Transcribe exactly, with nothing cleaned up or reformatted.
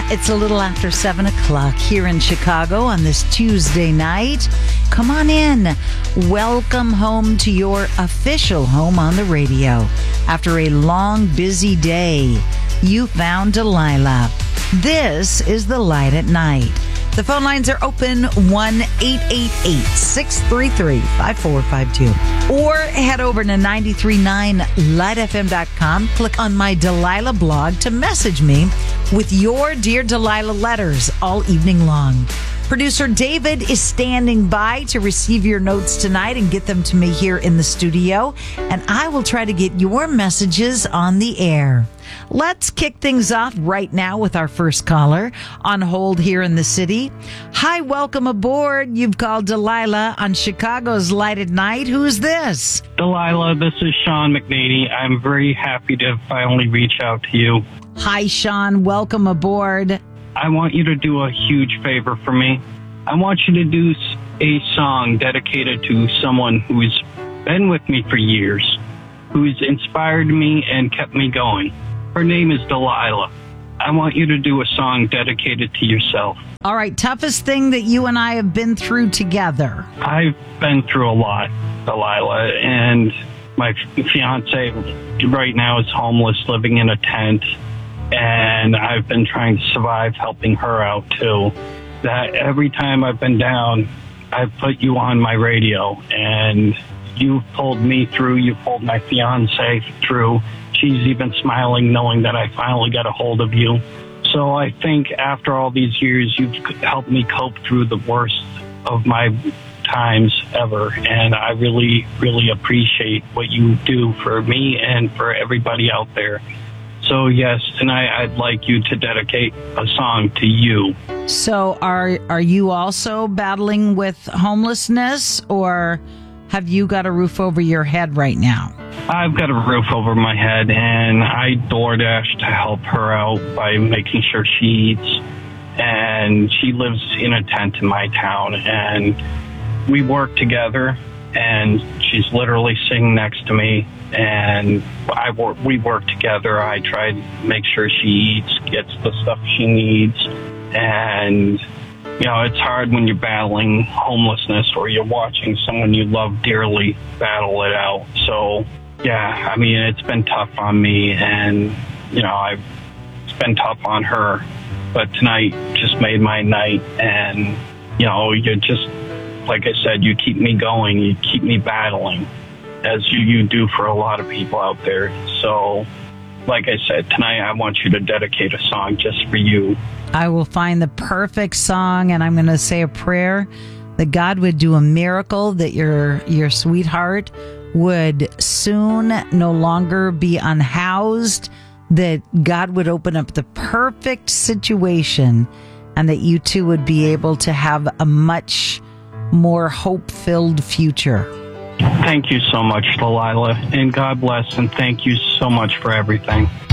It's a little after seven o'clock here in Chicago on this Tuesday night. Come on in. Welcome home to your official home on the radio. After a long, busy day, you found Delilah. This is The Light at Night. The phone lines are open, one eight eight eight, six three three, five four five two. Or head over to nine three nine light f m dot com. Click on my Delilah blog to message me with your Dear Delilah letters all evening long. Producer David is standing by to receive your notes tonight and get them to me here in the studio. And I will try to get your messages on the air. Let's kick things off right now with our first caller on hold here in the city. Hi, welcome aboard. You've called Delilah on Chicago's Light at Night. Who's this? Delilah, this is Sean McNady. I'm very happy to finally reach out to you. Hi, Sean. Welcome aboard. I want you to do a huge favor for me. I want you to do a song dedicated to someone who's been with me for years, who's inspired me and kept me going. Her name is Delilah. I want you to do a song dedicated to yourself. All right, toughest thing that you and I have been through together. I've been through a lot, Delilah, and my fiance right now is homeless, living in a tent, and I've been trying to survive helping her out too. That every time I've been down, I've put you on my radio, and you've pulled me through, you pulled my fiance through. She's even smiling knowing that I finally got a hold of you. So I think after all these years, you've helped me cope through the worst of my times ever. And I really, really appreciate what you do for me and for everybody out there. So yes, tonight I'd like you to dedicate a song to you. So are are you also battling with homelessness, or have you got a roof over your head right now? I've got a roof over my head, and I DoorDash to help her out by making sure she eats. And she lives in a tent in my town, and we work together, and she's literally sitting next to me, and I work, we work together. I try to make sure she eats, gets the stuff she needs, and you know, it's hard when you're battling homelessness or you're watching someone you love dearly battle it out. So, yeah, I mean, it's been tough on me, and, you know, I've, it's been tough on her. But tonight just made my night, and, you know, you just, like I said, you keep me going, you keep me battling, as you, you do for a lot of people out there. So, like I said, tonight I want you to dedicate a song just for you. I will find the perfect song, and I'm going to say a prayer that God would do a miracle, that your your sweetheart would soon no longer be unhoused, that God would open up the perfect situation, and that you two would be able to have a much more hope-filled future. Thank you so much, Delilah, and God bless, and thank you so much for everything.